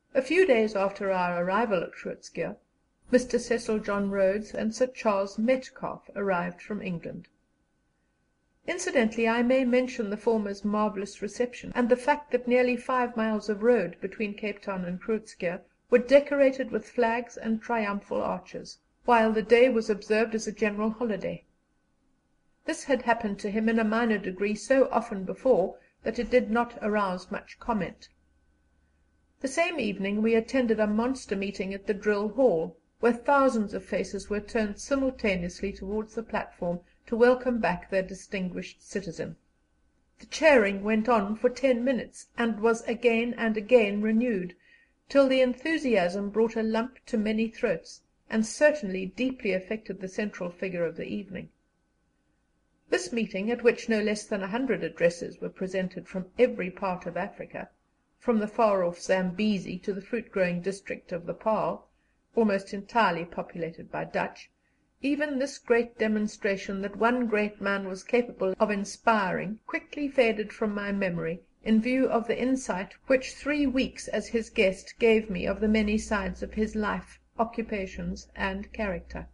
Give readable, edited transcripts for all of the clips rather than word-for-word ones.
A few days after our arrival at Groot Schuurr, Mr. Cecil John Rhodes and Sir Charles Metcalfe arrived from England. Incidentally, I may mention the former's marvellous reception, and the fact that nearly 5 miles of road between Cape Town and Groot Schuurr were decorated with flags and triumphal arches, while the day was observed as a general holiday. This had happened to him in a minor degree so often before that it did not arouse much comment. The same evening we attended a monster meeting at the Drill Hall, where thousands of faces were turned simultaneously towards the platform to welcome back their distinguished citizen. The cheering went on for 10 minutes, and was again and again renewed, till the enthusiasm brought a lump to many throats, and certainly deeply affected the central figure of the evening. This meeting, at which no less than 100 addresses were presented from every part of Africa, from the far-off Zambesi to the fruit-growing district of the Paarl, almost entirely populated by Dutch, even this great demonstration that one great man was capable of inspiring quickly faded from my memory in view of the insight which 3 weeks as his guest gave me of the many sides of his life, occupations, and character.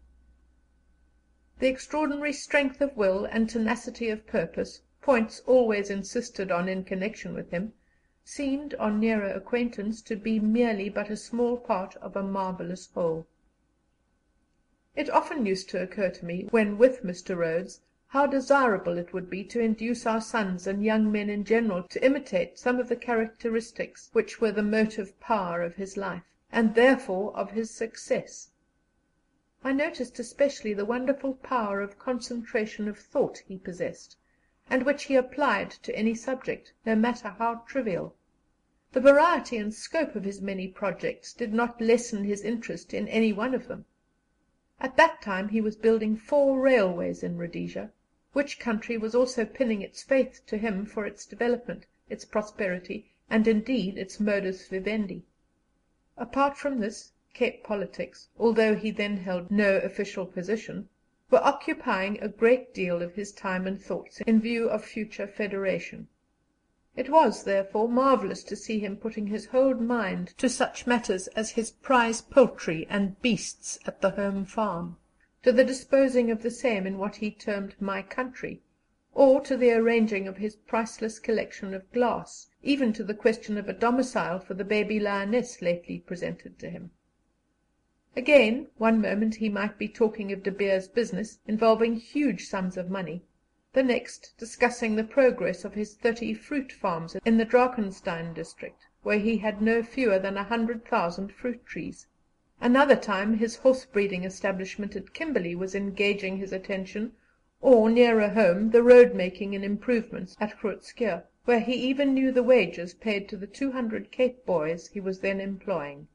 The extraordinary strength of will and tenacity of purpose, points always insisted on in connection with him, seemed, on nearer acquaintance, to be merely but a small part of a marvellous whole. It often used to occur to me, when with Mr. Rhodes, how desirable it would be to induce our sons and young men in general to imitate some of the characteristics which were the motive power of his life, and therefore of his success. I noticed especially the wonderful power of concentration of thought he possessed, and which he applied to any subject, no matter how trivial. The variety and scope of his many projects did not lessen his interest in any one of them. At that time he was building 4 railways in Rhodesia, which country was also pinning its faith to him for its development, its prosperity, and indeed its modus vivendi. Apart from this, Cape politics, although he then held no official position, were occupying a great deal of his time and thoughts in view of future federation. It was, therefore, marvellous to see him putting his whole mind to such matters as his prize poultry and beasts at the home farm, to the disposing of the same in what he termed my country, or to the arranging of his priceless collection of glass, even to the question of a domicile for the baby lioness lately presented to him. Again, one moment he might be talking of De Beers business, involving huge sums of money, the next discussing the progress of his 30 fruit farms in the Drakenstein district, where he had no fewer than 100,000 fruit trees. Another time his horse-breeding establishment at Kimberley was engaging his attention, or, nearer home, the road-making and improvements at Groot Schuurr, where he even knew the wages paid to the 200 Cape boys he was then employing.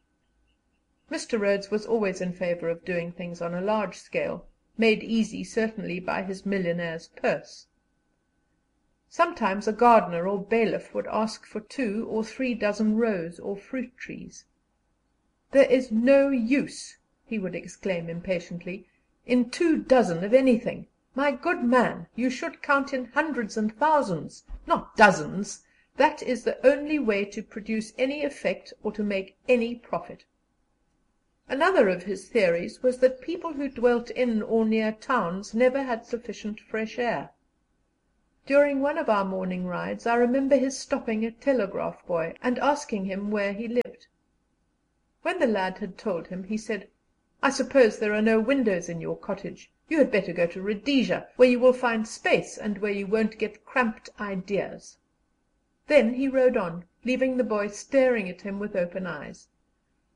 Mr. Rhodes was always in favour of doing things on a large scale, made easy certainly by his millionaire's purse. Sometimes a gardener or bailiff would ask for 2 or 3 dozen rose or fruit trees. "There is no use," he would exclaim impatiently, "in 2 dozen of anything. My good man, you should count in hundreds and thousands, not dozens. That is the only way to produce any effect or to make any profit." Another of his theories was that people who dwelt in or near towns never had sufficient fresh air. During one of our morning rides I remember his stopping a telegraph boy and asking him where he lived. When the lad had told him, he said, "I suppose there are no windows in your cottage. You had better go to Rhodesia, where you will find space and where you won't get cramped ideas." Then he rode on, leaving the boy staring at him with open eyes.